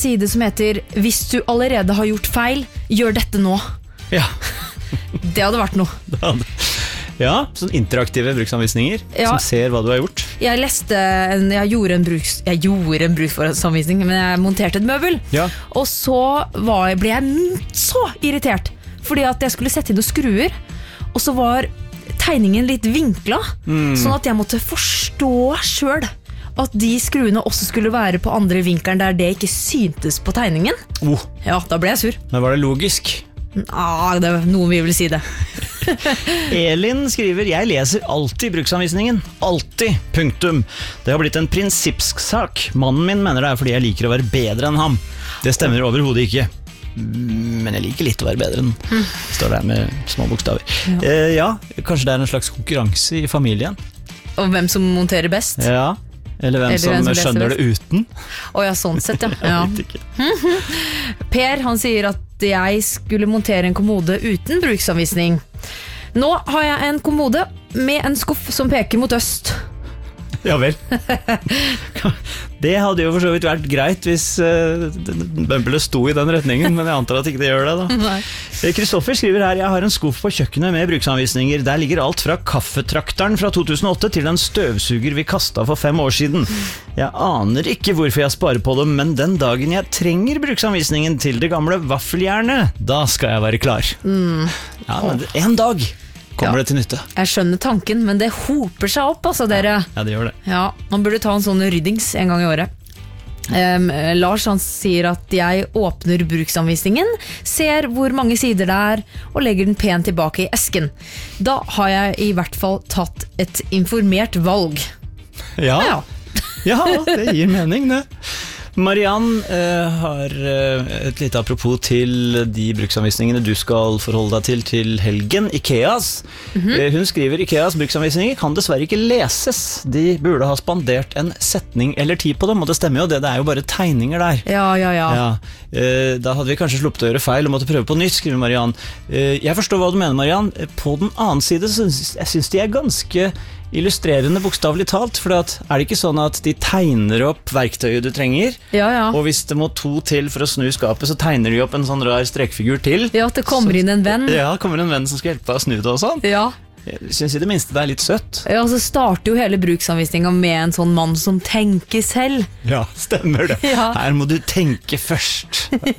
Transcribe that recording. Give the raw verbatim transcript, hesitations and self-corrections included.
side som heter Hvis du allerede har gjort feil, gjør dette nå. Ja. Det hadde vært noe. Det hadde. Ja, sånn interaktive bruksanvisninger Ja. som ser hva du har gjort. Jeg leste en, jeg gjorde en bruks, jeg gjorde en bruksanvisning, men jeg monterte et møbel. Ja. Og så var, jeg- ble jeg så irritert, fordi at jeg skulle sette inn noen skruer, og så var tegningen litt vinkla, Mm. sånn at jeg måtte forstå selv at de skruene også skulle være på andre vinkelen der det ikke syntes på tegningen. Oh, Ja, da ble jeg sur. men var det logisk? Ah, det var noen vi vil si det. Elin skriver, jeg leser alltid bruksanvisningen. Alltid, punktum. Det har blitt en prinsippsak. Mannen min mener det er fordi jeg liker å være bedre enn ham. Det stemmer overhodet ikke. Men jeg liker litt å være bedre enn mm. Står der med små bokstaver. Ja. Eh, ja, kanskje det er en slags konkurranse i familien. Og hvem som monterer best. Ja, eller hvem Eller som, hvem som skjønner leser det uten. Å ja, sånn sett, ja. ja. Jeg vet ikke. Per, han sier at jeg skulle montere en kommode uten bruksanvisning. Nå har jeg en kommode med en skuff som peker mot øst. Ja vel. Det hadde jo for så vidt vært greit hvis uh, bømpelet sto i den retningen, men jeg antar at ikke det gjør det da. Nei. Kristoffer skriver her, jeg har en skuff på kjøkkenet med bruksanvisninger. Der ligger alt fra kaffetrakteren fra to tusen og åtte til en støvsuger vi kastet for fem år siden. Jeg aner ikke hvorfor jeg sparer på dem, men den dagen jeg trenger bruksanvisningen til det gamle vaffeljernet, da skal jeg være klar. Mm. Ja, men en dag kommer ja. det til nytte. Jeg skjønner tanken, men det hoper seg opp, altså, dere. Ja, det gjør det. Ja, man burde ta en sånn ryddings en gang i året. Um, Lars han sier at jeg åpner bruksanvisningen, ser hvor mange sider det er, og legger den pent tilbake i esken. Da har jeg i hvert fall tatt et informert valg. Ja, ja. ja det gir mening, det. Mariann eh, har eh, et lite apropos til de bruksanvisningene du skal forholde deg til til helgen, Ikeas. Mm-hmm. eh, hun skriver, Ikeas bruksanvisninger kan dessverre ikke leses. De burde ha spandert en setning eller ti på dem, og det stemmer jo det, det er jo bare tegninger der. Ja, ja, ja. ja eh, Da hadde vi kanskje sluppet å gjøre feil og måtte prøve på nytt, skriver Mariann. Eh, jeg forstår hva du mener, Mariann. På den annen side, så synes, jeg synes de er ganske illustrerende bokstavelig talt, for er det ikke sånn at de tegner opp verktøyet du trenger, ja, ja. og hvis det må to til for å snu skapet, så tegner de opp en sånn rar strekfigur til. Ja, at det kommer så, inn en venn. Ja, det kommer en venn som skal hjelpe deg å snu det og sånn. Ja. Jeg synes i det minste det er litt søtt. Ja, så starter jo hele bruksanvisningen med en sånn mann som tenker selv. Ja, stemmer det. Ja. Her må du tenke først.